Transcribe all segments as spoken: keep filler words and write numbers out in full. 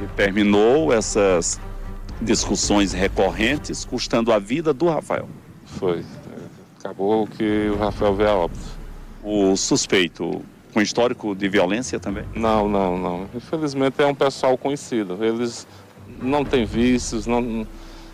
que terminou essas discussões recorrentes, custando a vida do Rafael. Foi. Acabou que o Rafael veio a óbito. O suspeito com histórico de violência também? Não, não, não. Infelizmente é um pessoal conhecido. Eles não têm vícios, não,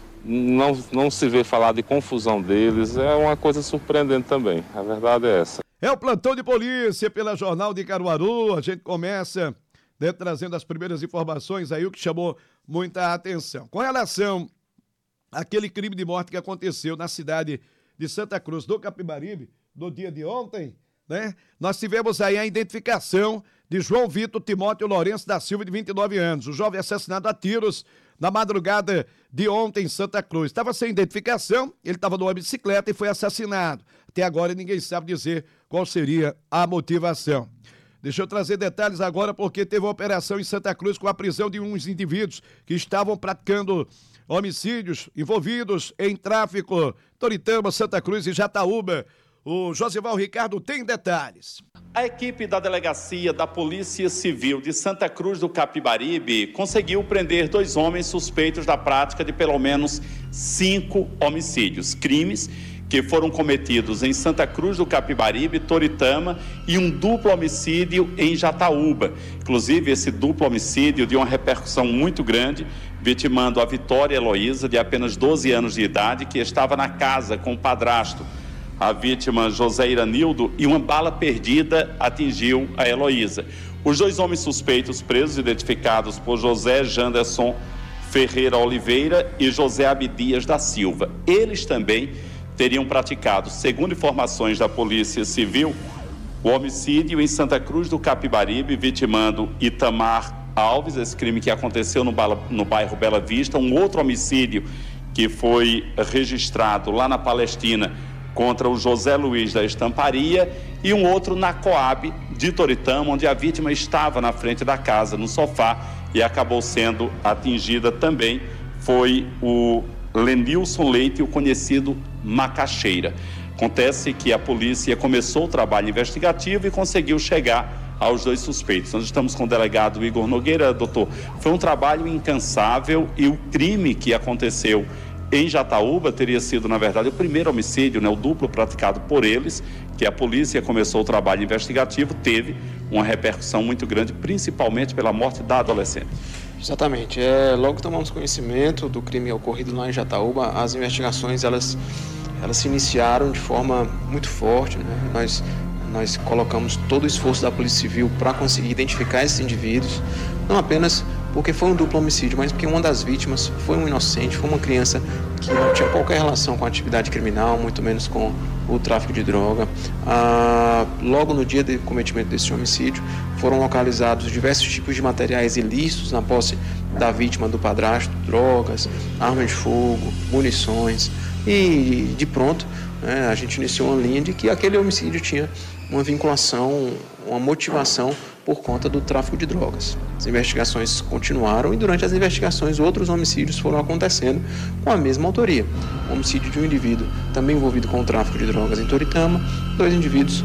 não, não se vê falar de confusão deles. É uma coisa surpreendente também. A verdade é essa. É o plantão de polícia pela Jornal de Caruaru. A gente começa, né, trazendo as primeiras informações aí, o que chamou muita atenção. Com relação àquele crime de morte que aconteceu na cidade de Santa Cruz do Capibaribe, no dia de ontem, né? Nós tivemos aí a identificação de João Vitor Timóteo Lourenço da Silva, de vinte e nove anos. O jovem assassinado a tiros na madrugada de ontem em Santa Cruz. Estava sem identificação, ele estava numa bicicleta e foi assassinado. Até agora ninguém sabe dizer qual seria a motivação. Deixa eu trazer detalhes agora, porque teve uma operação em Santa Cruz com a prisão de uns indivíduos que estavam praticando homicídios envolvidos em tráfico. Toritama, Santa Cruz e Jataúba. O Josival Ricardo tem detalhes. A equipe da Delegacia da Polícia Civil de Santa Cruz do Capibaribe conseguiu prender dois homens suspeitos da prática de pelo menos cinco homicídios. Crimes que foram cometidos em Santa Cruz do Capibaribe, Toritama e um duplo homicídio em Jataúba. Inclusive, esse duplo homicídio deu uma repercussão muito grande, vitimando a Vitória Heloísa, de apenas doze anos de idade, que estava na casa com o padrasto. A vítima, José Iranildo, e uma bala perdida atingiu a Heloísa. Os dois homens suspeitos presos, identificados por José Janderson Ferreira Oliveira e José Abdias da Silva. Eles também teriam praticado, segundo informações da Polícia Civil, o homicídio em Santa Cruz do Capibaribe, vitimando Itamar Alves, esse crime que aconteceu no, no bairro Bela Vista, um outro homicídio que foi registrado lá na Palestina contra o José Luiz da Estamparia e um outro na Coab de Toritama, onde a vítima estava na frente da casa, no sofá, e acabou sendo atingida também, foi o Lenilson Leite, o conhecido Macaxeira. Acontece que a polícia começou o trabalho investigativo e conseguiu chegar aos dois suspeitos. Nós estamos com o delegado Igor Nogueira. Doutor, foi um trabalho incansável e o crime que aconteceu em Jataúba teria sido, na verdade, o primeiro homicídio, né, o duplo praticado por eles, que a polícia começou o trabalho investigativo, teve uma repercussão muito grande, principalmente pela morte da adolescente. Exatamente. É, logo tomamos conhecimento do crime ocorrido lá em Jataúba, as investigações elas, elas se iniciaram de forma muito forte, né? Nós, nós colocamos todo o esforço da Polícia Civil para conseguir identificar esses indivíduos, não apenas porque foi um duplo homicídio, mas porque uma das vítimas foi um inocente, foi uma criança que não tinha qualquer relação com a atividade criminal, muito menos com o tráfico de droga. Ah, logo no dia do cometimento desse homicídio, foram localizados diversos tipos de materiais ilícitos na posse da vítima, do padrasto, drogas, armas de fogo, munições, e de pronto, né, a gente iniciou uma linha de que aquele homicídio tinha uma vinculação, uma motivação por conta do tráfico de drogas. As investigações continuaram e durante as investigações outros homicídios foram acontecendo com a mesma autoria. O homicídio de um indivíduo também envolvido com o tráfico de drogas em Toritama, dois indivíduos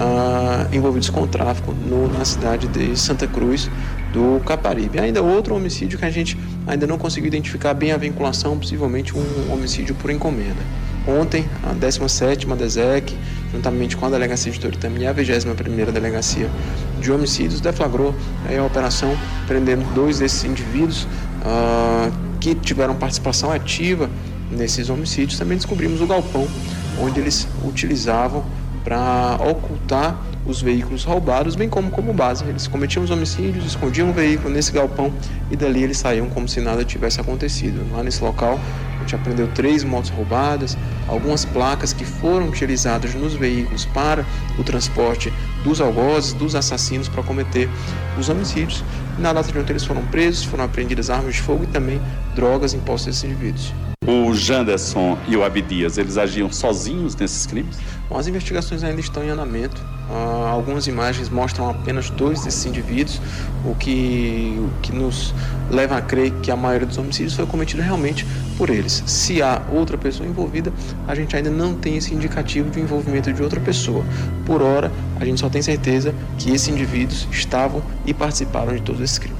ah, envolvidos com o tráfico no, na cidade de Santa Cruz do Capibaribe. Ainda outro homicídio que a gente ainda não conseguiu identificar bem a vinculação, possivelmente um homicídio por encomenda. Ontem, a décima sétima DESEC, juntamente com a Delegacia de Toritama e a vigésima primeira Delegacia de Homicídios, deflagrou aí a operação prendendo dois desses indivíduos uh, que tiveram participação ativa nesses homicídios. Também descobrimos o galpão onde eles utilizavam para ocultar os veículos roubados, bem como como base. Eles cometiam os homicídios, escondiam o veículo nesse galpão e dali eles saíam como se nada tivesse acontecido. Lá nesse local, a gente apreendeu três motos roubadas, algumas placas que foram utilizadas nos veículos para o transporte dos algozes, dos assassinos para cometer os homicídios. E na data de ontem eles foram presos, foram apreendidas armas de fogo e também drogas em posse desses indivíduos. O Janderson e o Abdias, eles agiam sozinhos nesses crimes? Bom, as investigações ainda estão em andamento. Uh, algumas imagens mostram apenas dois desses indivíduos, o que, o que nos leva a crer que a maioria dos homicídios foi cometida realmente por eles. Se há outra pessoa envolvida, a gente ainda não tem esse indicativo de envolvimento de outra pessoa. Por hora, a gente só tem certeza que esses indivíduos estavam e participaram de todos esses crimes.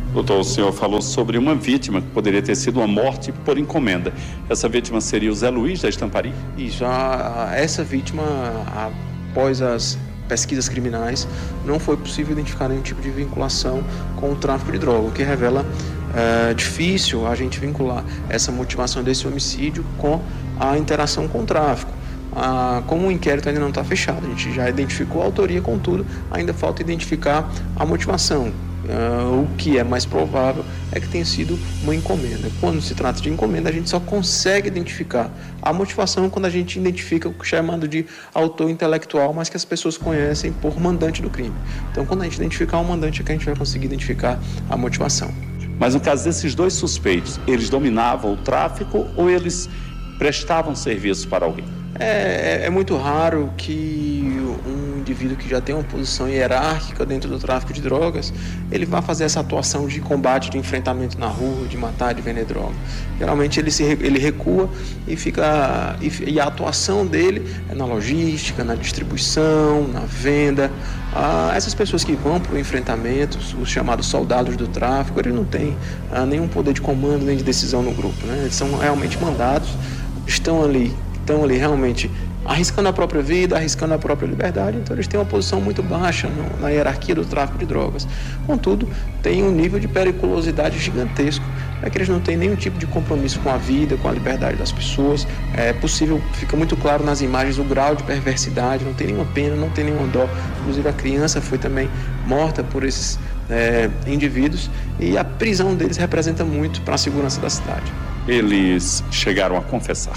Doutor, o senhor falou sobre uma vítima que poderia ter sido uma morte por encomenda. Essa vítima seria o Zé Luiz da Estampari? Isso, a, a, essa vítima, a, após as pesquisas criminais, não foi possível identificar nenhum tipo de vinculação com o tráfico de droga, o que revela é, difícil a gente vincular essa motivação desse homicídio com a interação com o tráfico. Ah, como o inquérito ainda não está fechado, a gente já identificou a autoria, contudo, ainda falta identificar a motivação. Uh, o que é mais provável é que tenha sido uma encomenda. Quando se trata de encomenda, a gente só consegue identificar a motivação quando a gente identifica o que é chamado de autor intelectual, mas que as pessoas conhecem por mandante do crime. Então, quando a gente identificar o mandante, é que a gente vai conseguir identificar a motivação. Mas no caso desses dois suspeitos, eles dominavam o tráfico ou eles prestavam serviço para alguém? É, é muito raro que um indivíduo que já tem uma posição hierárquica dentro do tráfico de drogas, ele vá fazer essa atuação de combate, de enfrentamento na rua, de matar, de vender droga. Geralmente ele, se, ele recua e, fica, e, e a atuação dele é na logística, na distribuição, na venda. Ah, essas pessoas que vão para o enfrentamento, os chamados soldados do tráfico, eles não têm ah, nenhum poder de comando nem de decisão no grupo, né? Eles são realmente mandados, estão ali estão ali realmente arriscando a própria vida, arriscando a própria liberdade, então eles têm uma posição muito baixa no, na hierarquia do tráfico de drogas. Contudo, tem um nível de periculosidade gigantesco, é que eles não têm nenhum tipo de compromisso com a vida, com a liberdade das pessoas. É possível, fica muito claro nas imagens o grau de perversidade, não tem nenhuma pena, não tem nenhuma dó. Inclusive a criança foi também morta por esses é, indivíduos, e a prisão deles representa muito para a segurança da cidade. Eles chegaram a confessar?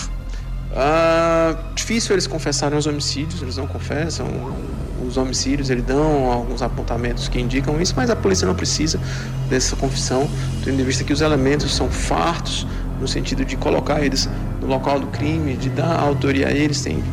Ah, difícil eles confessarem os homicídios, eles não confessam os homicídios, eles dão alguns apontamentos que indicam isso, mas a polícia não precisa dessa confissão, tendo em vista que os elementos são fartos, no sentido de colocar eles no local do crime, de dar autoria a eles, tem,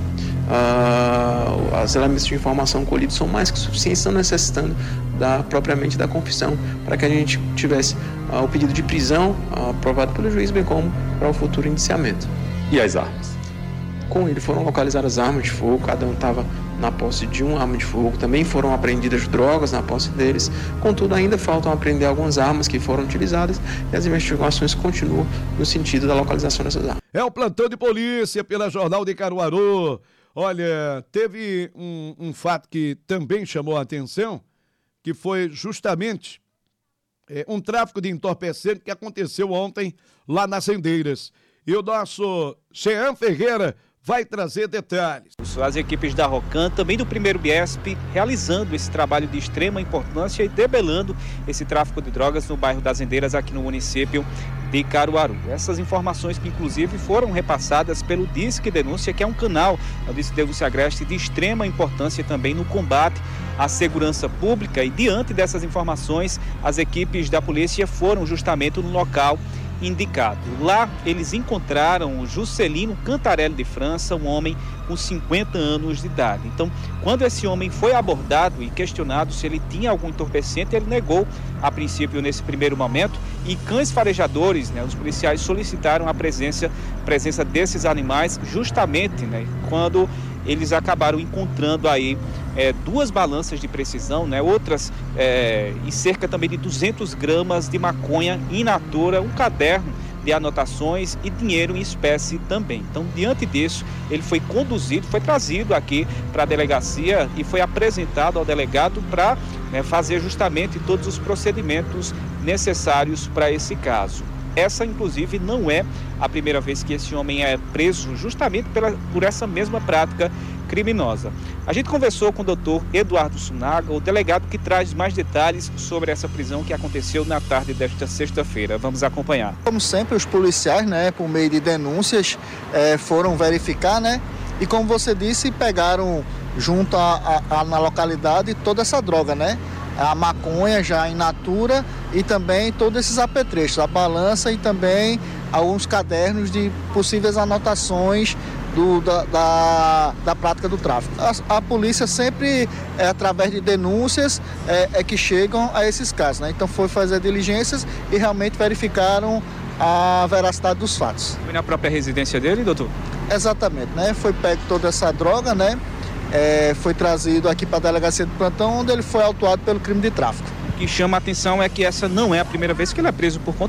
ah, os elementos de informação colhidos são mais que suficientes, estão necessitando da, propriamente da confissão, para que a gente tivesse ah, o pedido de prisão ah, aprovado pelo juiz, bem como para o futuro indiciamento. E as armas? Com ele foram localizadas armas de fogo, cada um estava na posse de uma arma de fogo, também foram apreendidas drogas na posse deles, contudo ainda faltam apreender algumas armas que foram utilizadas e as investigações continuam no sentido da localização dessas armas. É o plantão de polícia pela Jornal de Caruaru. Olha, teve um, um fato que também chamou a atenção, que foi justamente é, um tráfico de entorpecente que aconteceu ontem lá nas Rendeiras. E o nosso Jean Ferreira vai trazer detalhes. As equipes da Rocan, também do primeiro Biesp, realizando esse trabalho de extrema importância e debelando esse tráfico de drogas no bairro das Rendeiras, aqui no município de Caruaru. Essas informações que inclusive foram repassadas pelo Disque Denúncia, que é um canal, o Disque Denúncia Agreste, de extrema importância também no combate à segurança pública, e diante dessas informações, as equipes da polícia foram justamente no local indicado. Lá eles encontraram o Juscelino Cantarelli de França, um homem com cinquenta anos de idade. Então, quando esse homem foi abordado e questionado se ele tinha algum entorpecente, ele negou a princípio nesse primeiro momento, e cães farejadores, né, os policiais solicitaram a presença, presença desses animais justamente, né, quando eles acabaram encontrando aí é, duas balanças de precisão, né, outras é, e cerca também de duzentas gramas de maconha in natura, um caderno de anotações e dinheiro em espécie também. Então, diante disso, ele foi conduzido, foi trazido aqui para a delegacia e foi apresentado ao delegado para, né, fazer justamente todos os procedimentos necessários para esse caso. Essa, inclusive, não é a primeira vez que esse homem é preso justamente pela, por essa mesma prática criminosa. A gente conversou com o doutor Eduardo Sunaga, o delegado que traz mais detalhes sobre essa prisão que aconteceu na tarde desta sexta-feira. Vamos acompanhar. Como sempre, os policiais, né, por meio de denúncias, é, foram verificar, né, e como você disse, pegaram junto a, a, a, na localidade toda essa droga, né? A maconha já in natura e também todos esses apetrechos, a balança e também alguns cadernos de possíveis anotações do, da, da, da prática do tráfico. A, a polícia sempre, é, através de denúncias, é, é que chegam a esses casos, né? Então foi fazer diligências e realmente verificaram a veracidade dos fatos. Foi na própria residência dele, doutor? Exatamente, né? Foi pego toda essa droga, né? É, foi trazido aqui para a delegacia de plantão, onde ele foi autuado pelo crime de tráfico. que chama a atenção é que essa não é a primeira vez que ele é preso por conta